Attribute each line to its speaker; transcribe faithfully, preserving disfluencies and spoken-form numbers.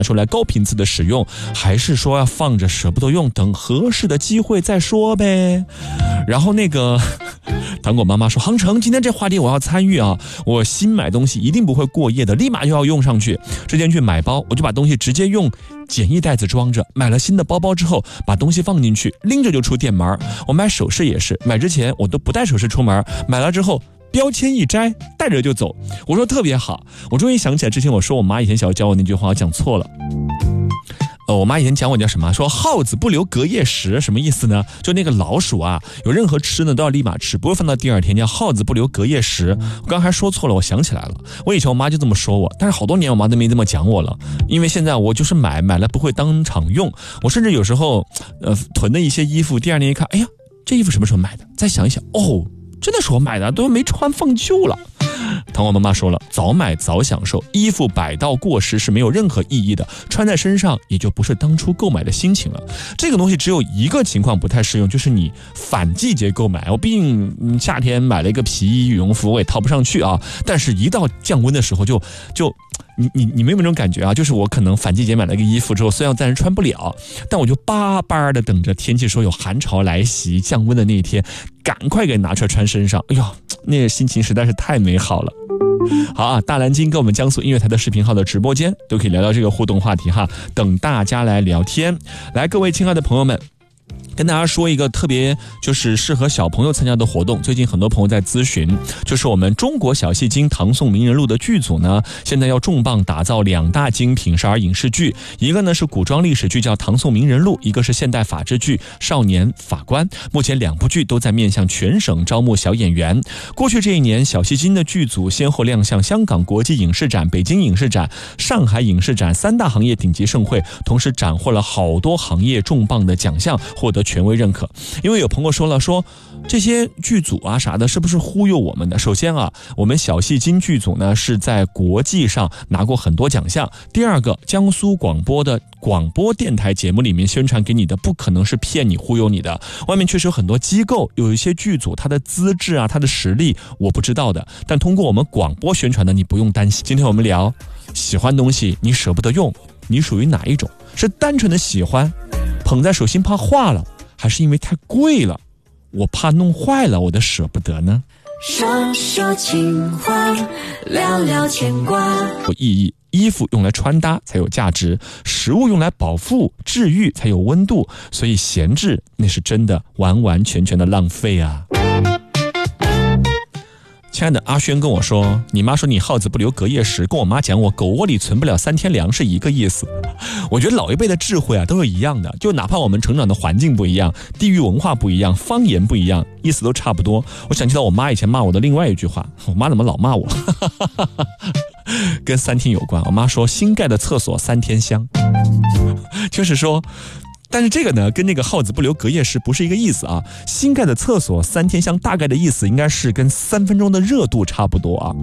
Speaker 1: 出来高频次的使用，还是说要放着舍不得用，等合适的机会再说呗？然后那个糖果妈妈说，航程今天这话题我要参与啊，我新买东西一定不会过夜的，立马就要用上去。之前去买包，我就把东西直接用简易袋子装着，买了新的包包之后把东西放进去，拎着就出店门。我买首饰也是，买之前我都不带首饰出门，买了之后标签一摘，带着就走。我说特别好，我终于想起来之前我说我妈以前小教我那句话，我讲错了。呃，我妈以前讲我叫什么？说耗子不留隔夜食，什么意思呢？就那个老鼠啊，有任何吃呢都要立马吃，不会放到第二天，叫耗子不留隔夜食。我刚才说错了，我想起来了，我以前我妈就这么说我，但是好多年我妈都没这么讲我了，因为现在我就是买买了不会当场用，我甚至有时候呃囤的一些衣服，第二年一看，哎呀，这衣服什么时候买的？再想一想，哦，真的是我买的，都没穿放旧了。糖果妈妈说了，早买早享受，衣服摆到过时是没有任何意义的，穿在身上也就不是当初购买的心情了。这个东西只有一个情况不太适用，就是你反季节购买。我毕竟、嗯、夏天买了一个皮衣羽绒服，我也套不上去啊。但是一到降温的时候就就你你你没有那种感觉啊？就是我可能反季节买了一个衣服之后，虽然暂时穿不了，但我就巴巴的等着天气说有寒潮来袭、降温的那一天，赶快给拿出来穿身上。哎呦，那个心情实在是太美好了。好啊，大蓝鲸跟我们江苏音乐台的视频号的直播间都可以聊聊这个互动话题哈，等大家来聊天。来，各位亲爱的朋友们，跟大家说一个特别就是适合小朋友参加的活动，最近很多朋友在咨询，就是我们中国小戏精唐宋名人录的剧组呢，现在要重磅打造两大精品少儿影视剧，一个呢是古装历史剧叫唐宋名人录，一个是现代法制剧少年法官。目前两部剧都在面向全省招募小演员。过去这一年，小戏精的剧组先后亮相香港国际影视展、北京影视展、上海影视展三大行业顶级盛会，同时斩获了好多行业重磅的奖项，获得权威认可。因为有朋友说了，说这些剧组啊啥的是不是忽悠我们的？首先啊，我们小戏精剧组呢是在国际上拿过很多奖项。第二个，江苏广播的广播电台节目里面宣传给你的不可能是骗你忽悠你的，外面确实有很多机构，有一些剧组它的资质啊它的实力我不知道的，但通过我们广播宣传的你不用担心。今天我们聊喜欢东西你舍不得用，你属于哪一种？是单纯的喜欢，捧在手心怕化了，还是因为太贵了，我怕弄坏了我的舍不得呢？
Speaker 2: 说说情话，聊聊牵挂。
Speaker 1: 有意义，衣服用来穿搭才有价值，食物用来饱腹治愈才有温度，所以闲置那是真的完完全全的浪费啊。亲爱的阿轩跟我说，你妈说你耗子不留隔夜食，跟我妈讲我狗窝里存不了三天粮是一个意思。我觉得老一辈的智慧啊都是一样的，就哪怕我们成长的环境不一样，地域文化不一样，方言不一样，意思都差不多。我想起到我妈以前骂我的另外一句话，我妈怎么老骂我跟三天有关。我妈说新盖的厕所三天香，就是说但是这个呢，跟那个耗子不留隔夜食不是一个意思啊。新盖的厕所三天香大概的意思应该是跟三分钟的热度差不多啊。